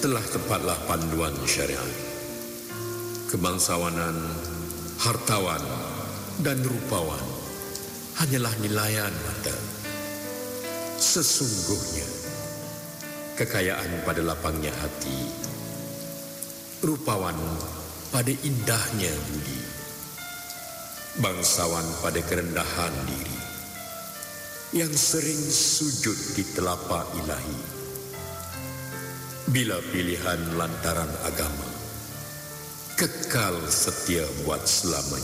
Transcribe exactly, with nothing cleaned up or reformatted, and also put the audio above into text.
telah tepatlah panduan syariat. Kebangsawanan, hartawan, dan rupawan hanyalah nilaian mata. Sesungguhnya, kekayaan pada lapangnya hati, rupawan pada indahnya budi, bangsawan pada kerendahan diri, yang sering sujud di telapak ilahi. Bila pilihan lantaran agama, kekal setia buat selamanya.